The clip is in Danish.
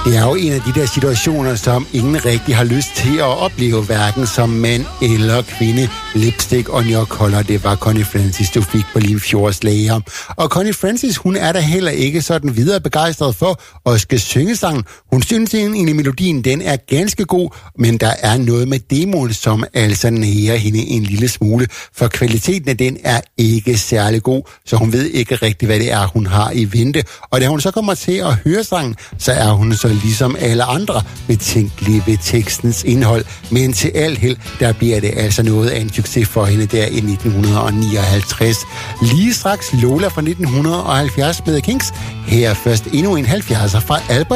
Det er jo en af de der situationer, som ingen rigtig har lyst til at opleve, hverken som mand eller kvinde. Lipstick og Njørkolder, det var Connie Francis, du fik på Limfjordslæger. Og Connie Francis, hun er da heller ikke sådan videre begejstret for at skal synge sangen. Hun synes egentlig, melodien den er ganske god, men der er noget med demoen, som altså nærer hende en lille smule. For kvaliteten af den er ikke særlig god, så hun ved ikke rigtig, hvad det er, hun har i vente. Og da hun så kommer til at høre sangen, så er hun så ligesom alle andre betænkelige ved tekstens indhold. Men til al held, der bliver det altså noget af en succes for hende der i 1959. Lige straks Lola fra 1970 med Kings. Her først endnu en 70'er fra Albert